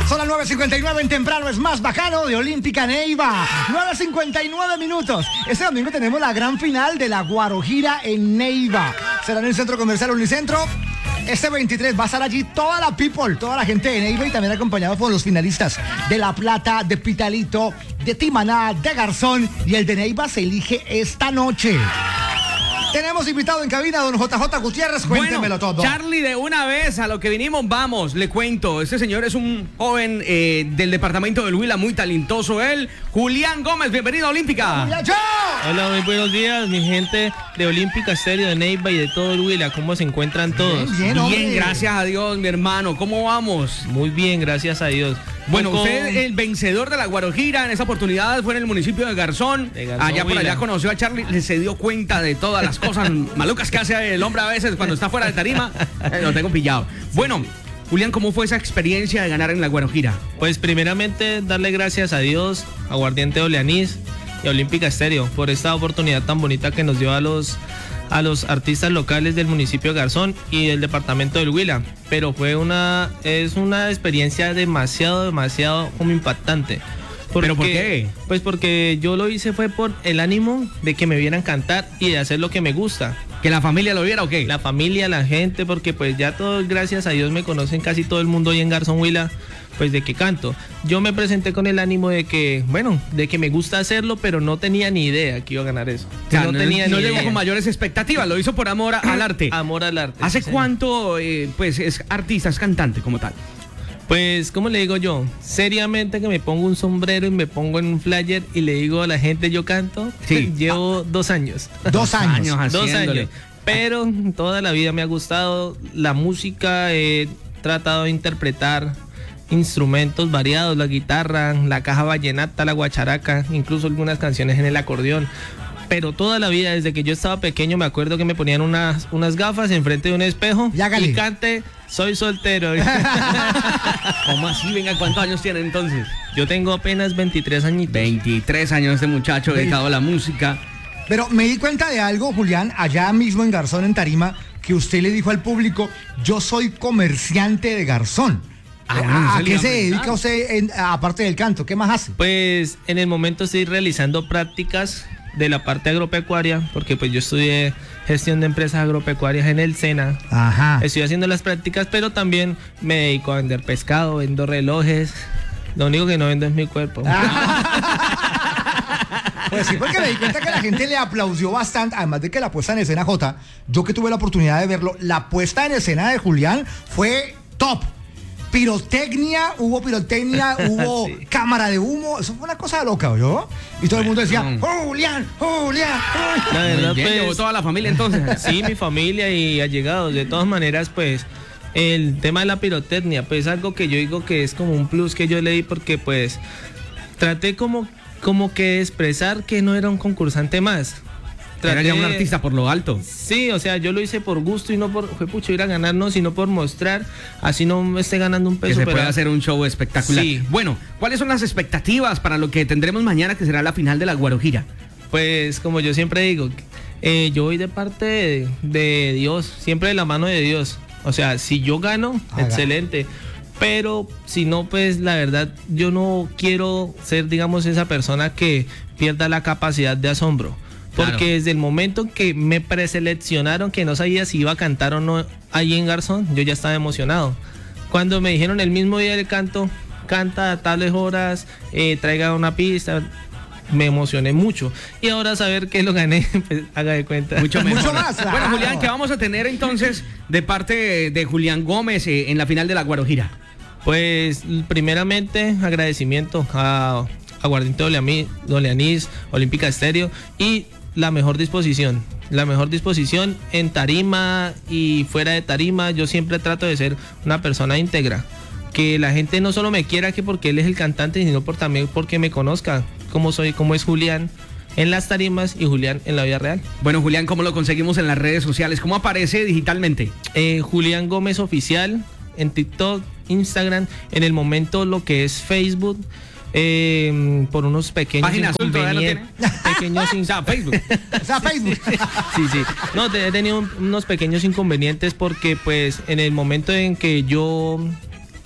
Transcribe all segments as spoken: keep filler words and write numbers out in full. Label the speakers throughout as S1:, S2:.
S1: Son las nueve cincuenta y nueve en Temprano es más bacano de Olímpica Neiva. nueve cincuenta y nueve minutos. Este domingo tenemos la gran final de la Guarojira en Neiva. Será en el Centro Comercial Unicentro. Este veintitrés va a estar allí toda la people, toda la gente de Neiva y también acompañado por los finalistas de La Plata, de Pitalito, de Timaná, de Garzón, y el de Neiva se elige esta noche. Tenemos invitado en cabina a don J J Gutiérrez, cuéntemelo
S2: bueno,
S1: todo.
S2: Charlie, de una vez a lo que vinimos, vamos, le cuento. Este señor es un joven eh, del departamento del Huila, muy talentoso él. Julián Gómez, bienvenido a Olímpica.
S1: Hola,
S3: Hola, muy buenos días, mi gente de Olímpica Estéreo, de Neiva y de todo el Huila. ¿Cómo se encuentran todos?
S1: Bien, bien,
S2: bien, gracias a Dios, mi hermano. ¿Cómo vamos?
S3: Muy bien, gracias a Dios.
S2: Bueno,
S3: Poco...
S2: usted el vencedor de la Guarojira en esa oportunidad fue en el municipio de Garzón.
S3: De Garzón,
S2: allá por
S3: Huila.
S2: allá conoció a Charlie, se dio cuenta de todas las cosas malucas que hace el hombre a veces cuando está fuera de tarima. Eh, lo tengo pillado. Bueno, Julián, ¿cómo fue esa experiencia de ganar en la Guarojira?
S3: Pues primeramente darle gracias a Dios, a Aguardiente Oleanís y a Olímpica Estéreo por esta oportunidad tan bonita que nos dio a los a los artistas locales del municipio de Garzón y del departamento del Huila. Pero fue una es una experiencia demasiado, demasiado como impactante. Porque,
S2: ¿Pero por qué?
S3: Pues porque yo lo hice fue por el ánimo de que me vieran cantar y de hacer lo que me gusta.
S2: ¿Que la familia lo viera o qué?
S3: La familia, la gente, porque pues ya todos, gracias a Dios, me conocen casi todo el mundo hoy en Garzón, Huila, pues de que canto. Yo me presenté con el ánimo de que, bueno, de que me gusta hacerlo, pero no tenía ni idea que iba a ganar eso.
S2: O sea,
S3: no,
S2: no,
S3: tenía
S2: no
S3: ni
S2: llegó
S3: idea.
S2: con mayores expectativas, lo hizo por amor a- al arte.
S3: Amor al arte.
S2: ¿Hace
S3: sí, señor.
S2: cuánto, eh, pues, es artista, es cantante como tal?
S3: Pues, ¿cómo le digo yo? Seriamente que me pongo un sombrero y me pongo en un flyer y le digo a la gente yo canto.
S2: Sí.
S3: Llevo dos años.
S1: Dos años.
S3: Dos
S2: haciéndole.
S3: años. Pero toda la vida me ha gustado la música, he tratado de interpretar instrumentos variados, la guitarra, la caja vallenata, la guacharaca, incluso algunas canciones en el acordeón. Pero toda la vida, desde que yo estaba pequeño, me acuerdo que me ponían unas, unas gafas enfrente de un espejo
S1: Y hágale.
S3: y cante Soy soltero.
S2: ¿Cómo así? Venga, ¿cuántos años tiene entonces?
S3: Yo tengo apenas veintitrés añitos.
S2: veintitrés años este muchacho dedicado a la música.
S1: Pero me di cuenta de algo, Julián, allá mismo en Garzón, en Tarima, que usted le dijo al público, yo soy comerciante de Garzón.
S2: Ah, bueno,
S1: ¿A
S2: se le
S1: qué
S2: iba a
S1: se
S2: preguntar.
S1: dedica usted, en- aparte del canto? ¿Qué más hace?
S3: Pues en el momento estoy realizando prácticas de la parte agropecuaria, porque pues yo estudié gestión de empresas agropecuarias en el SENA.
S1: Ajá.
S3: Estoy haciendo las prácticas, pero también me dedico a vender pescado, vendo relojes. Lo único que no vendo es mi cuerpo.
S1: Pues sí, porque me di cuenta que la gente le aplaudió bastante, además de que la puesta en escena, Jota, yo que tuve la oportunidad de verlo, la puesta en escena de Julián fue top. Pirotecnia, hubo pirotecnia, hubo
S3: Sí.
S1: cámara de humo, eso fue una cosa loca, ¿yo? Y todo el mundo decía,
S2: Bueno.
S1: Julián, Julián, Julián.
S3: La verdad,
S2: Muy bien,
S3: pues,
S2: llevó toda la familia entonces.
S3: sí, mi familia y allegados. De todas maneras, pues, el tema de la pirotecnia, pues, es algo que yo digo que es como un plus que yo le di porque, pues, traté como, como que de expresar que no era un concursante más.
S2: Era ya un
S3: Traté-
S2: artista por lo alto.
S3: Sí, o sea, yo lo hice por gusto y no por, fue pucho ir a ganar, no, sino por mostrar, así no me esté ganando un
S2: Que
S3: peso.
S2: se
S3: pero-
S2: pueda hacer un show espectacular.
S3: Sí.
S2: Bueno, ¿cuáles son las expectativas para lo que tendremos mañana, que será la final de la Guarojira?
S3: Pues como yo siempre digo, eh, yo voy de parte de, de Dios, siempre de la mano de Dios. O sea, si yo gano,
S1: Haga.
S3: excelente. Pero si no, pues la verdad, yo no quiero ser, digamos, esa persona que pierda la capacidad de asombro. Porque
S2: Claro.
S3: desde el momento en que me preseleccionaron, que no sabía si iba a cantar o no ahí en Garzón, yo ya estaba emocionado. Cuando me dijeron el mismo día del canto, canta a tales horas, eh, traiga una pista, me emocioné mucho. Y ahora saber que lo gané, pues haga de cuenta.
S2: Mucho mejor.
S1: Mucho más,
S2: Bueno,
S1: claro.
S2: Julián, ¿qué vamos a tener entonces de parte de Julián Gómez eh, en la final de la Guarojira?
S3: Pues primeramente agradecimiento a Aguardiente Oleamí- Oleanís, Olímpica Estéreo y la mejor disposición. La mejor disposición en tarima y fuera de tarima. Yo siempre trato de ser una persona íntegra. Que la gente no solo me quiera que porque él es el cantante, sino por, también porque me conozca cómo soy, cómo es Julián en las tarimas y Julián en la vida real.
S2: Bueno, Julián, ¿cómo lo conseguimos en las redes sociales? ¿Cómo aparece digitalmente?
S3: Eh, Julián Gómez Oficial en TikTok, Instagram, en el momento lo que es Facebook, eh, por unos pequeños
S2: ¿Página azul todavía no
S3: inconvenientes. Pequeños
S2: O sea, Facebook.
S1: O sea, Facebook.
S3: Sí, sí. No, te- he tenido un- unos pequeños inconvenientes porque pues en el momento en que yo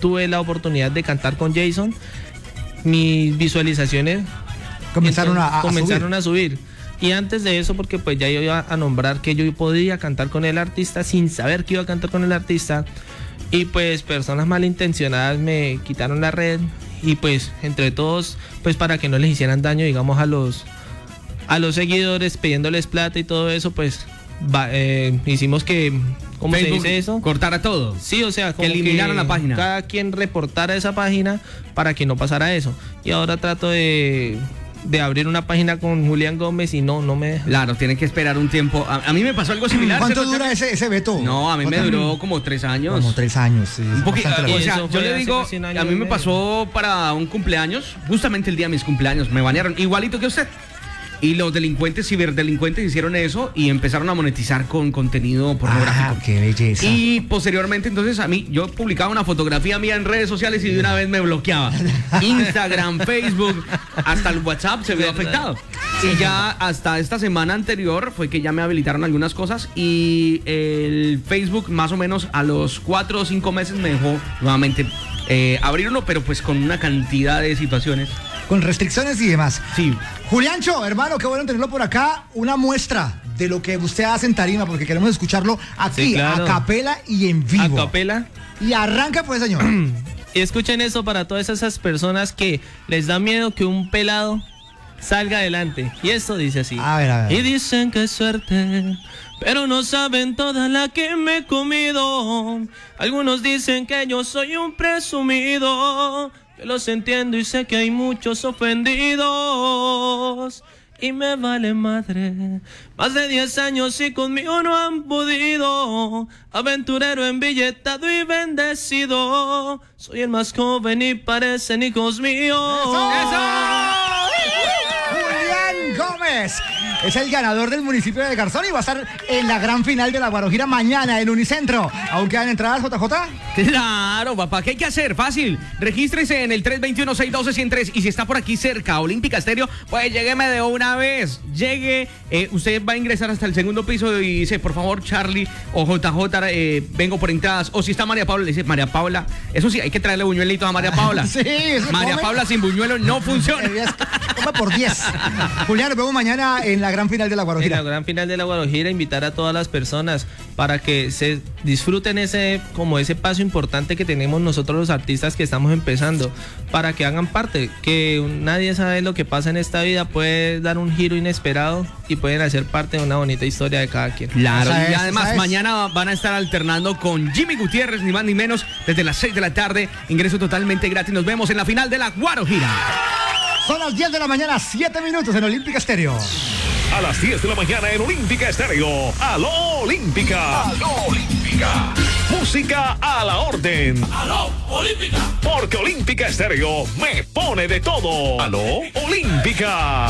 S3: tuve la oportunidad de cantar con Jason, mis visualizaciones
S1: Comenzaron a, a
S3: comenzaron
S1: subir.
S3: a subir. Y antes de eso, porque pues ya yo iba a nombrar que yo podía cantar con el artista sin saber que iba a cantar con el artista. Y pues personas malintencionadas me quitaron la red. Y pues entre todos, pues para que no les hicieran daño, digamos, a los a los seguidores, pidiéndoles plata y todo eso, pues va, eh, hicimos que, ¿cómo
S2: Facebook
S3: se dice eso?
S2: cortara todo.
S3: Sí, o sea, como
S2: que eliminaron la página.
S3: Cada quien reportara esa página para que no pasara eso. Y ahora trato de, de abrir una página con Julián Gómez y no, no me deja.
S2: Claro, tienen que esperar un tiempo. A, a mí me pasó algo similar.
S1: ¿Cuánto
S2: ¿cierto?
S1: dura ese, ese veto?
S2: No, a mí me
S1: ¿Cuánto?
S2: duró como tres años.
S1: Como tres años, sí.
S2: Un poquito,
S1: bastante
S2: o
S1: largo.
S2: sea,
S3: Eso
S2: yo
S3: fue
S2: le
S3: hace
S2: digo,
S3: casi un año
S2: a mí
S3: y
S2: me
S3: medio.
S2: pasó para un cumpleaños, justamente el día de mis cumpleaños, me banearon, igualito que usted. Y los delincuentes, ciberdelincuentes hicieron eso y empezaron a monetizar con contenido pornográfico.
S1: Ah, qué belleza.
S2: Y posteriormente, entonces, a mí, yo publicaba una fotografía mía en redes sociales y de una vez me bloqueaba. Instagram, Facebook, hasta el WhatsApp se vio afectado. Y ya hasta esta semana anterior fue que ya me habilitaron algunas cosas y el Facebook más o menos a los cuatro o cinco meses me dejó nuevamente eh, abrirlo, pero pues con una cantidad de situaciones.
S1: Con restricciones y demás.
S2: Sí.
S1: Juliancho, hermano, qué bueno tenerlo por acá. Una muestra de lo que usted hace en tarima, porque queremos escucharlo aquí,
S3: Sí, claro.
S1: a capela y en vivo.
S3: A capela.
S1: Y arranca pues, señor.
S3: Y escuchen eso para todas esas personas que les da miedo que un pelado salga adelante. Y esto dice así.
S1: A ver, a ver.
S3: Y dicen que es suerte, pero no saben toda la que me he comido. Algunos dicen que yo soy un presumido. Yo los entiendo y sé que hay muchos ofendidos. Y me vale madre. Más de diez años y conmigo no han podido. Aventurero embilletado y bendecido. Soy el más joven y parecen hijos míos.
S1: Julián Gómez es el ganador del municipio de Garzón y va a estar en la gran final de la Guarojira mañana en Unicentro. ¿Aún quedan entradas, J J?
S2: Claro, papá, ¿qué hay que hacer? Fácil. Regístrese en el tres dos uno, seis uno dos, uno cero tres y si está por aquí cerca, Olímpica Estéreo, pues llégueme de una vez. Llegue, eh, usted va a ingresar hasta el segundo piso y dice, por favor, Charlie o J J, eh, vengo por entradas. O si está María Paula, le dice, María Paula, eso sí, hay que traerle buñuelitos a María Paula.
S1: Sí, eso
S2: María
S1: come.
S2: Paula sin buñuelo no funciona.
S1: Toma por diez. Julián, nos vemos mañana en la gran final de la
S3: En
S1: Guarojira.
S3: la gran final de la Guarojira, invitar a todas las personas para que se disfruten ese, como ese paso importante que tenemos nosotros los artistas que estamos empezando, para que hagan parte, que nadie sabe lo que pasa en esta vida, puede dar un giro inesperado y pueden hacer parte de una bonita historia de cada quien.
S2: Claro,
S1: Esa
S2: y
S1: es,
S2: además
S1: esa es.
S2: mañana van a estar alternando con Jimmy Gutiérrez, ni más ni menos, desde las seis de la tarde, ingreso totalmente gratis. Nos vemos en la final de la Guarojira.
S1: Son las diez de la mañana, siete minutos en Olímpica Estéreo.
S4: A las diez de la mañana en Olímpica Estéreo. ¡Aló Olímpica! ¡Aló Olímpica! Música a la orden. ¡Aló Olímpica! Porque Olímpica Estéreo me pone de todo. ¡Aló Olímpica!